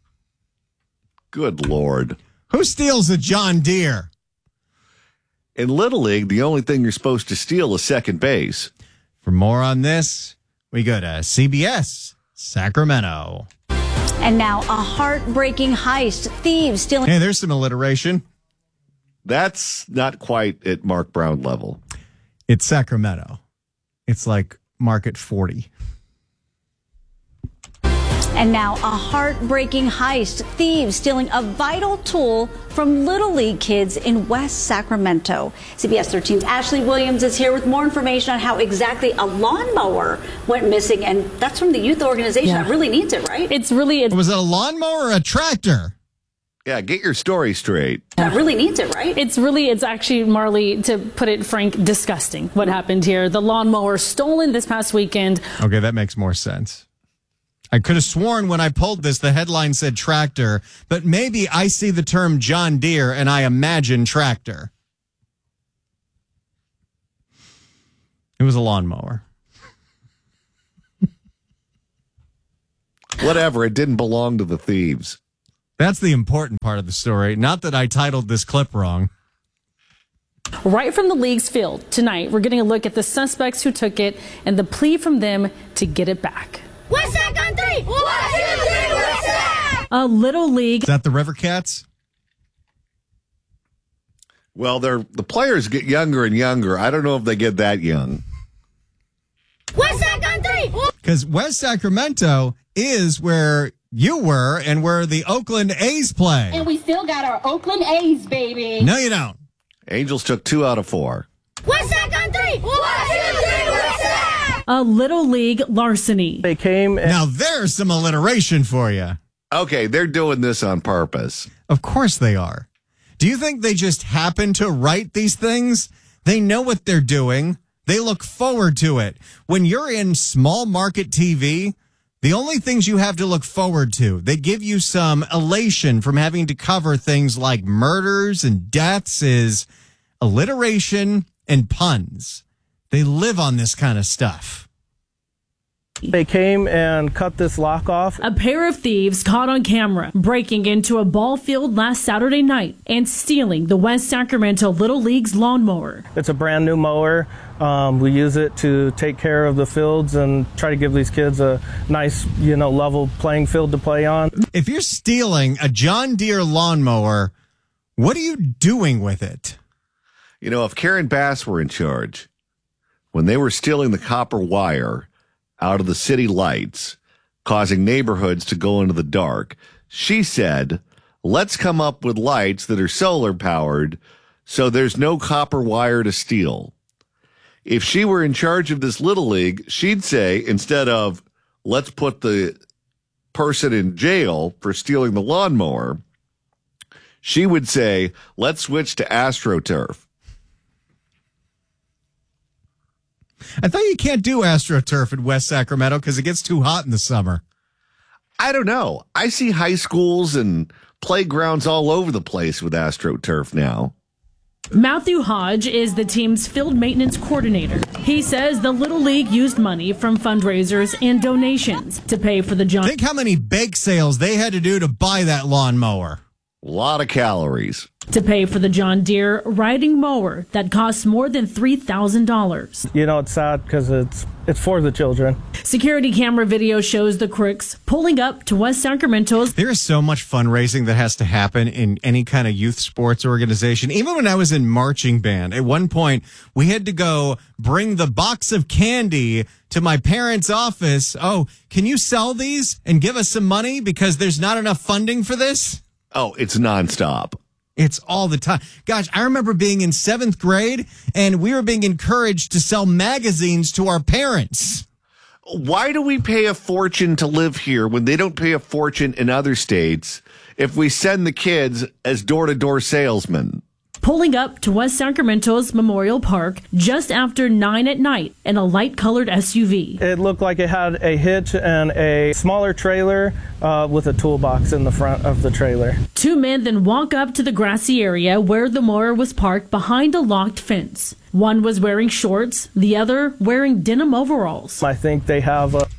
Good Lord. Who steals a John Deere? In Little League, the only thing you're supposed to steal is second base. For more on this, we go to C B S Sacramento. And now a heartbreaking heist. Thieves stealing. Hey, there's some alliteration. That's not quite at Mark Brown level. It's Sacramento. It's like Market forty. And now a heartbreaking heist. Thieves stealing a vital tool from Little League kids in West Sacramento. C B S thirteen's Ashley Williams is here with more information on how exactly a lawnmower went missing. And that's from the youth organization Yeah. that really needs it, right? It's really it's, Was it a lawnmower or a tractor? Yeah, get your story straight. that really needs it, right? it's really it's actually, Marley, to put it frank, disgusting what happened here. The lawnmower stolen this past weekend. Okay, that makes more sense. I could have sworn when I pulled this, the headline said tractor, but maybe I see the term John Deere and I imagine tractor. It was a lawnmower. Whatever, it didn't belong to the thieves. That's the important part of the story. Not that I titled this clip wrong. Right from the league's field tonight, we're getting a look at the suspects who took it and the plea from them to get it back. What's that country? One, two, three, what's that? A little league. Is that the River Cats? Well, they're the players get younger and younger. I don't know if they get that young. What's that country? Because West Sacramento is where you were and where the Oakland A's play. And we still got our Oakland A's, baby. No, you don't. Angels took two out of four. What's that country? One, two, three, what's that? A little league larceny. They came. And- now there's some alliteration for you. Okay, they're doing this on purpose. Of course they are. Do you think they just happen to write these things? They know what they're doing. They look forward to it. When you're in small market T V, the only things you have to look forward to, they give you some elation from having to cover things like murders and deaths, is alliteration and puns. They live on this kind of stuff. They came and cut this lock off. A pair of thieves caught on camera breaking into a ball field last Saturday night and stealing the West Sacramento Little League's lawnmower. It's a brand new mower. Um, we use it to take care of the fields and try to give these kids a nice, you know, level playing field to play on. If you're stealing a John Deere lawnmower, what are you doing with it? You know, if Karen Bass were in charge, when they were stealing the copper wire out of the city lights, causing neighborhoods to go into the dark, she said, let's come up with lights that are solar powered so there's no copper wire to steal. If she were in charge of this little league, she'd say, instead of let's put the person in jail for stealing the lawnmower, she would say, let's switch to AstroTurf. I thought you can't do AstroTurf in West Sacramento because it gets too hot in the summer. I don't know. I see high schools and playgrounds all over the place with AstroTurf now. Matthew Hodge is the team's field maintenance coordinator. He says the Little League used money from fundraisers and donations to pay for the John. Think how many bake sales they had to do to buy that lawnmower. A lot of calories. To pay for the John Deere riding mower that costs more than three thousand dollars. You know, it's sad because it's it's for the children. Security camera video shows the crooks pulling up to West Sacramento's. There is so much fundraising that has to happen in any kind of youth sports organization. Even when I was in marching band, at one point, we had to go bring the box of candy to my parents' office. Oh, can you sell these and give us some money because there's not enough funding for this? Oh, it's nonstop. It's all the time. Gosh, I remember being in seventh grade and we were being encouraged to sell magazines to our parents. Why do we pay a fortune to live here when they don't pay a fortune in other states if we send the kids as door-to-door salesmen? Pulling up to West Sacramento's Memorial Park just after nine at night in a light-colored S U V. It looked like it had a hitch and a smaller trailer uh, with a toolbox in the front of the trailer. Two men then walk up to the grassy area where the mower was parked behind a locked fence. One was wearing shorts, the other wearing denim overalls. I think they have a...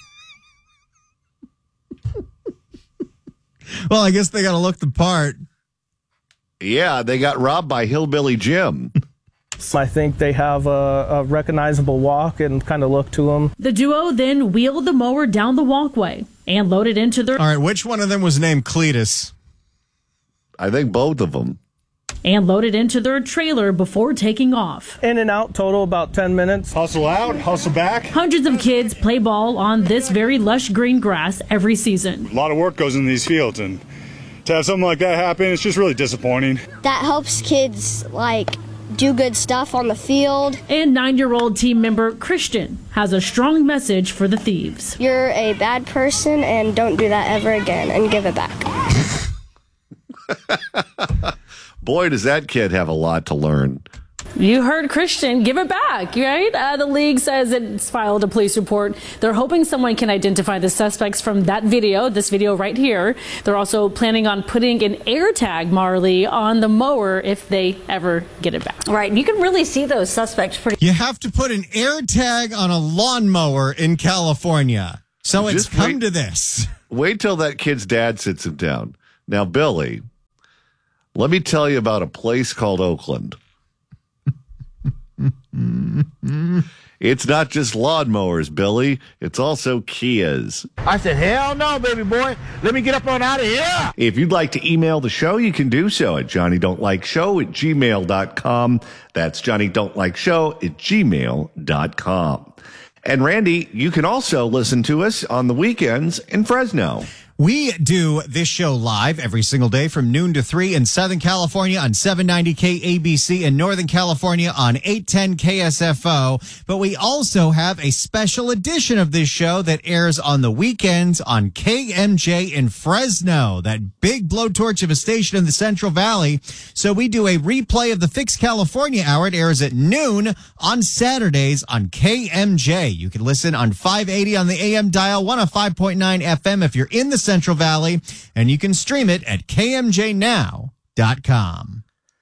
Well, I guess they got to look the part. Yeah, they got robbed by Hillbilly Jim. I think they have a, a recognizable walk and kind of look to them. The duo then wheeled the mower down the walkway and loaded into their... All right, which one of them was named Cletus? I think both of them. And loaded into their trailer before taking off. In and out, total about ten minutes. Hustle out, hustle back. Hundreds of kids play ball on this very lush green grass every season. A lot of work goes in these fields, and to have something like that happen, it's just really disappointing. That helps kids, like, do good stuff on the field. And nine-year-old team member Christian has a strong message for the thieves. You're a bad person, and don't do that ever again, and give it back. Boy, does that kid have a lot to learn. You heard Christian. Give it back, right? Uh, the league says it's filed a police report. They're hoping someone can identify the suspects from that video, this video right here. They're also planning on putting an air tag, Marley, on the mower if they ever get it back. Right. You can really see those suspects pretty. You have to put an air tag on a lawnmower in California. So it's Just come wait- to this. Wait till that kid's dad sits him down. Now, Billy, let me tell you about a place called Oakland. It's not just lawnmowers, Billy. It's also Kias. I said, hell no, baby boy. Let me get up on out of here. If you'd like to email the show, you can do so at johnny don't like show at gmail dot com. That's johnny don't like show at gmail dot com. And Randy, you can also listen to us on the weekends in Fresno. We do this show live every single day from noon to three in Southern California on seven ninety K A B C and Northern California on eight ten K S F O. But we also have a special edition of this show that airs on the weekends on K M J in Fresno, that big blowtorch of a station in the Central Valley. So we do a replay of the Fix California Hour. It airs at noon on Saturdays on K M J. You can listen on five eighty on the A M dial, one oh five point nine F M if you're in the Central Valley, and you can stream it at K M J now dot com.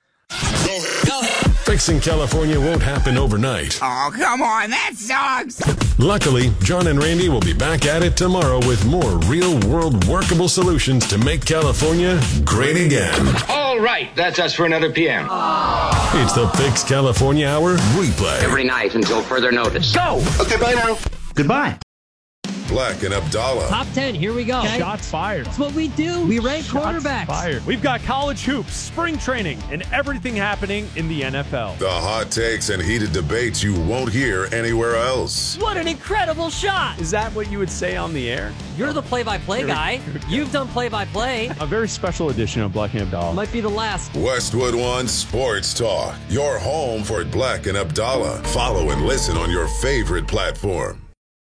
Fixing California won't happen overnight. Oh, come on, that sucks. Luckily, John and Randy will be back at it tomorrow with more real-world workable solutions to make California great again. All right, that's us for another P M. It's the Fix California Hour replay. Every night until further notice. Go! Okay, bye now. Goodbye. Black and Abdallah. Top ten, here we go. Okay. Shots fired. That's what we do. We rank Shots quarterbacks. Fired. We've got college hoops, spring training, and everything happening in the N F L. The hot takes and heated debates you won't hear anywhere else. What an incredible shot. Is that what you would say on the air? You're the play-by-play guy. You've done play-by-play. A very special edition of Black and Abdallah. Might be the last. Westwood One Sports Talk. Your home for Black and Abdallah. Follow and listen on your favorite platform.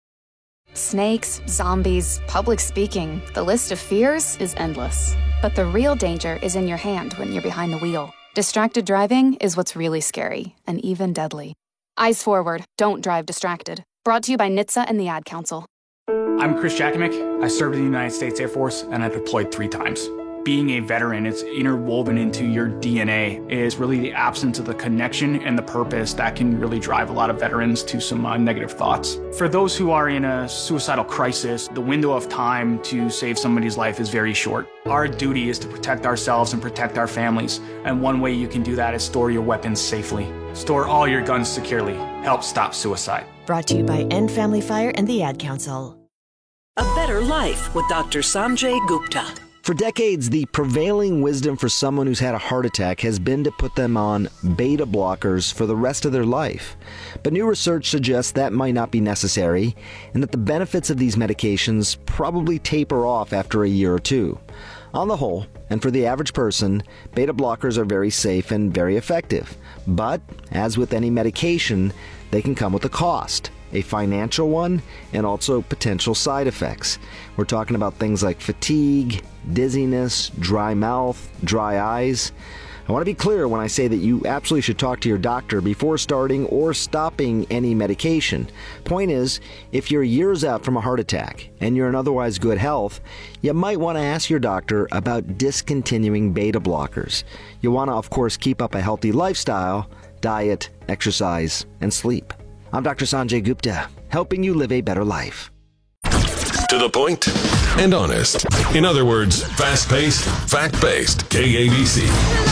Snakes, zombies, public speaking, the list of fears is endless. But the real danger is in your hand when you're behind the wheel. Distracted driving is what's really scary and even deadly. Eyes forward, don't drive distracted. Brought to you by N H T S A and the Ad Council. I'm Chris Jakimick. I served in the United States Air Force and I deployed three times. Being a veteran, it's interwoven into your D N A, is really the absence of the connection and the purpose that can really drive a lot of veterans to some uh, negative thoughts. For those who are in a suicidal crisis, the window of time to save somebody's life is very short. Our duty is to protect ourselves and protect our families, and one way you can do that is store your weapons safely. Store all your guns securely. Help stop suicide. Brought to you by End Family Fire and the Ad Council. A Better Life with Doctor Sanjay Gupta. For decades, the prevailing wisdom for someone who's had a heart attack has been to put them on beta blockers for the rest of their life. But new research suggests that might not be necessary, and that the benefits of these medications probably taper off after a year or two. On the whole, and for the average person, beta blockers are very safe and very effective. But, as with any medication, they can come with a cost. A financial one, and also potential side effects. We're talking about things like fatigue, dizziness, dry mouth, dry eyes. I want to be clear when I say that you absolutely should talk to your doctor before starting or stopping any medication. Point is, if you're years out from a heart attack and you're in otherwise good health, you might want to ask your doctor about discontinuing beta blockers. You want to, of course, keep up a healthy lifestyle, diet, exercise, and sleep. I'm Doctor Sanjay Gupta, helping you live a better life. To the point and honest. In other words, fast-paced, fact-based K A B C.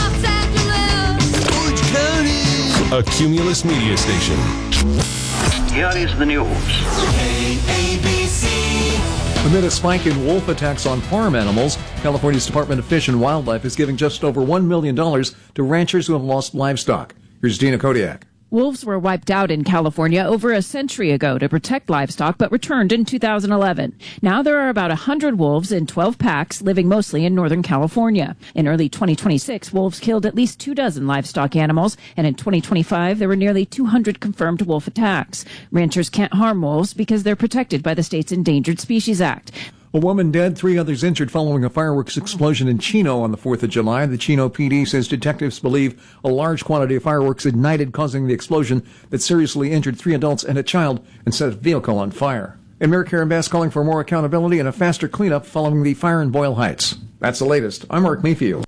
A Cumulus media station. Here is the news. K A B C. Amid a spike in wolf attacks on farm animals, California's Department of Fish and Wildlife is giving just over one million dollars to ranchers who have lost livestock. Here's Dina Kodiak. Wolves were wiped out in California over a century ago to protect livestock, but returned in two thousand eleven. Now there are about one hundred wolves in twelve packs, living mostly in Northern California. In early twenty twenty-six, wolves killed at least two dozen livestock animals, and in twenty twenty-five, there were nearly two hundred confirmed wolf attacks. Ranchers can't harm wolves because they're protected by the state's Endangered Species Act. A woman dead, three others injured following a fireworks explosion in Chino on the fourth of July. The Chino P D says detectives believe a large quantity of fireworks ignited, causing the explosion that seriously injured three adults and a child and set a vehicle on fire. And Mayor Karen Bass calling for more accountability and a faster cleanup following the fire in Boyle Heights. That's the latest. I'm Mark Mayfield.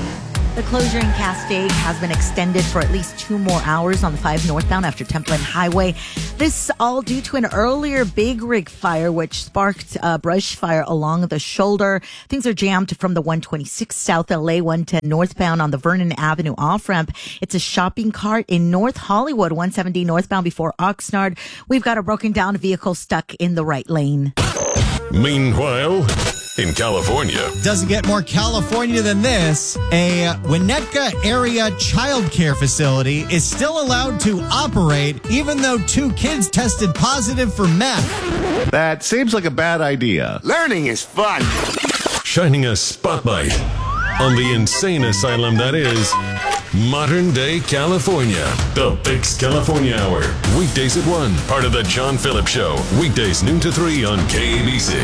The closure in Cascade has been extended for at least two more hours on the five northbound after Templin Highway. This all due to an earlier Big Rig fire, which sparked a brush fire along the shoulder. Things are jammed from the one twenty-six South L A one ten northbound on the Vernon Avenue off-ramp. It's a shopping cart in North Hollywood, one seventy northbound before Oxnard. We've got a broken down vehicle stuck in the right lane. Meanwhile, in California. Doesn't get more California than this. A Winnetka area child care facility is still allowed to operate even though two kids tested positive for meth. That seems like a bad idea. Learning is fun. Shining a spotlight on the insane asylum that is modern day California. The Fix California Hour. Weekdays at one. Part of the John Phillips Show. Weekdays noon to three on K A B C.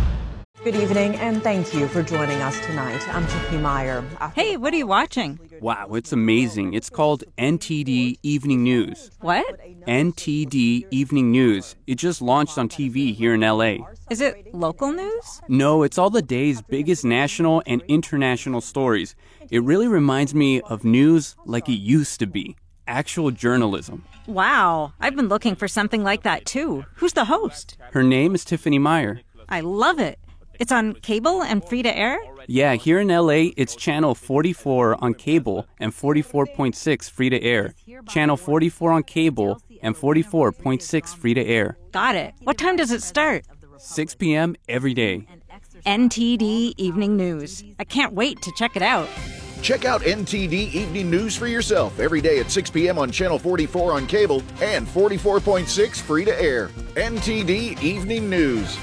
Good evening, and thank you for joining us tonight. I'm Tiffany Meyer. Hey, what are you watching? Wow, it's amazing. It's called N T D Evening News. What? N T D Evening News. It just launched on T V here in L A. Is it local news? No, it's all the day's biggest national and international stories. It really reminds me of news like it used to be. Actual journalism. Wow, I've been looking for something like that too. Who's the host? Her name is Tiffany Meyer. I love it. It's on cable and free to air? Yeah, here in L A, it's channel forty-four on cable and forty-four point six free to air. Channel forty-four on cable and forty-four point six free to air. Got it. What time does it start? six p.m. every day. N T D Evening News. I can't wait to check it out. Check out N T D Evening News for yourself every day at six p.m. on Channel forty-four on cable and forty-four point six free to air. N T D Evening News.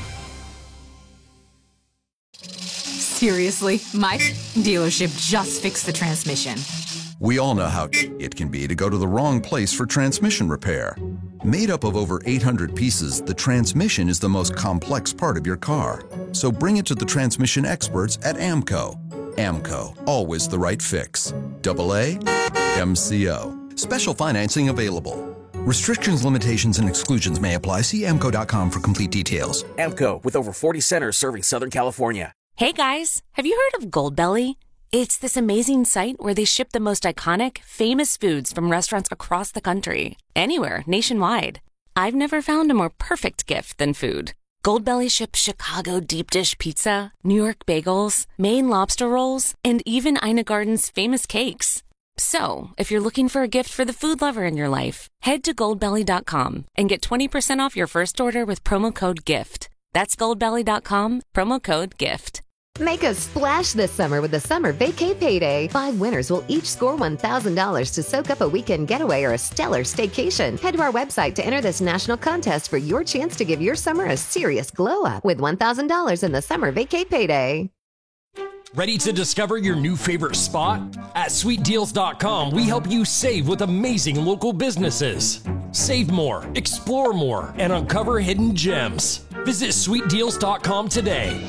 Seriously, my dealership just fixed the transmission. We all know how it can be to go to the wrong place for transmission repair. Made up of over eight hundred pieces, the transmission is the most complex part of your car. So bring it to the transmission experts at AMCO. AMCO, always the right fix. Double A, M C O. Special financing available. Restrictions, limitations, and exclusions may apply. See A M C O dot com for complete details. AMCO, with over forty centers serving Southern California. Hey guys, have you heard of Goldbelly? It's this amazing site where they ship the most iconic, famous foods from restaurants across the country, anywhere, nationwide. I've never found a more perfect gift than food. Goldbelly ships Chicago deep dish pizza, New York bagels, Maine lobster rolls, and even Ina Garden's famous cakes. So, if you're looking for a gift for the food lover in your life, head to goldbelly dot com and get twenty percent off your first order with promo code GIFT. That's goldbelly dot com, promo code GIFT. Make a splash this summer with the Summer Vacay Payday. Five winners will each score one thousand dollars to soak up a weekend getaway or a stellar staycation. Head to our website to enter this national contest for your chance to give your summer a serious glow up with one thousand dollars in the Summer Vacay Payday. Ready to discover your new favorite spot? At sweet deals dot com, we help you save with amazing local businesses. Save more, explore more, and uncover hidden gems. Visit sweet deals dot com today.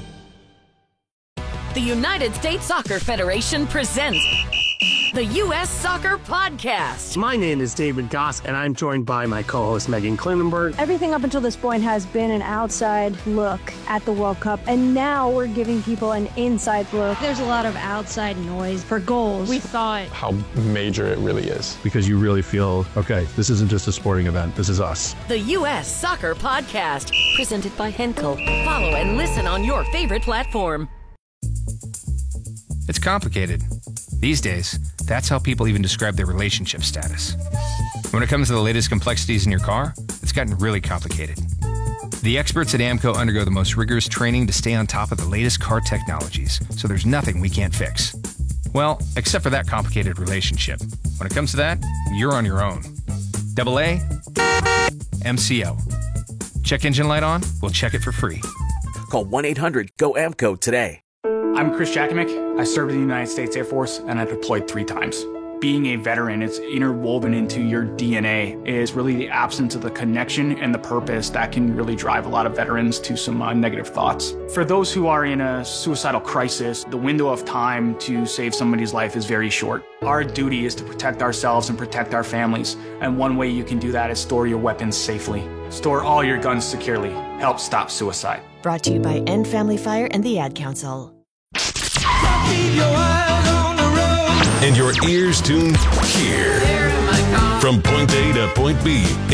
The United States Soccer Federation presents the U S Soccer Podcast. My name is David Goss, and I'm joined by my co-host Megan Klinenberg. Everything up until this point has been an outside look at the World Cup, and now we're giving people an inside look. There's a lot of outside noise for goals. We thought how major it really is. Because you really feel, okay, this isn't just a sporting event, this is us. The U S Soccer Podcast, presented by Henkel. Follow and listen on your favorite platform. It's complicated. These days, that's how people even describe their relationship status. When it comes to the latest complexities in your car, it's gotten really complicated. The experts at AMCO undergo the most rigorous training to stay on top of the latest car technologies, so there's nothing we can't fix. Well, except for that complicated relationship. When it comes to that, you're on your own. Double A, M C O. Check engine light on? We'll check it for free. Call one eight hundred G O A M C O today. I'm Chris Jakovic. I served in the United States Air Force, and I deployed three times. Being a veteran, it's interwoven into your D N A, is really the absence of the connection and the purpose that can really drive a lot of veterans to some uh, negative thoughts. For those who are in a suicidal crisis, the window of time to save somebody's life is very short. Our duty is to protect ourselves and protect our families, and one way you can do that is store your weapons safely. Store all your guns securely. Help stop suicide. Brought to you by End Family Fire and the Ad Council. And your ears tuned here. From point A to point B